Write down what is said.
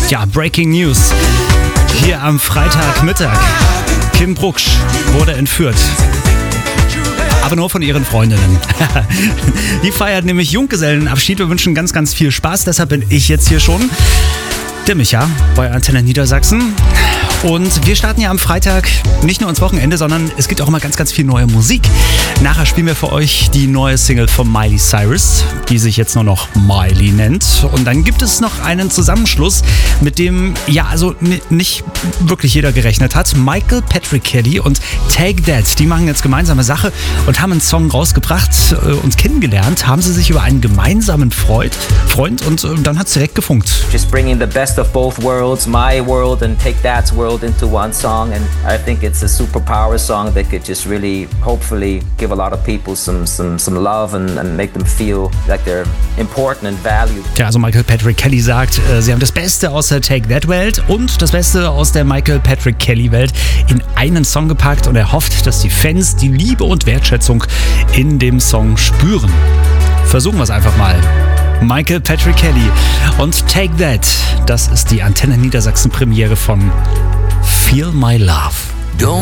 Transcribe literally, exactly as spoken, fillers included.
Ja, Breaking News. Hier am Freitagmittag. Kim Brucksch wurde entführt. Aber nur von ihren Freundinnen. Die feiert nämlich Junggesellenabschied. Wir wünschen ganz, ganz viel Spaß. Deshalb bin ich jetzt hier schon. Der Micha bei Antenne Niedersachsen. Und wir starten ja am Freitag nicht nur ins Wochenende, sondern es gibt auch immer ganz, ganz viel neue Musik. Nachher spielen wir für euch die neue Single von Miley Cyrus, die sich jetzt nur noch Miley nennt. Und dann gibt es noch einen Zusammenschluss, mit dem ja also n- nicht wirklich jeder gerechnet hat. Michael Patrick Kelly und Take That, die machen jetzt gemeinsame Sache und haben einen Song rausgebracht. Und kennengelernt haben sie sich über einen gemeinsamen Freund, Freund und dann hat es direkt gefunkt. Just bringing the best of both worlds, my world and Take That's world, into one song, and I think it's a superpower song that could just really hopefully give a lot of people some some some love and, and make them feel like they're important and valued. Tja, also Michael Patrick Kelly sagt, äh, sie haben das Beste aus der Take That Welt und das Beste aus der Michael Patrick Kelly Welt in einen Song gepackt und er hofft, dass die Fans die Liebe und Wertschätzung in dem Song spüren. Versuchen wir es einfach mal. Michael Patrick Kelly und Take That, das ist die Antenne Niedersachsen Premiere von Feel My Love.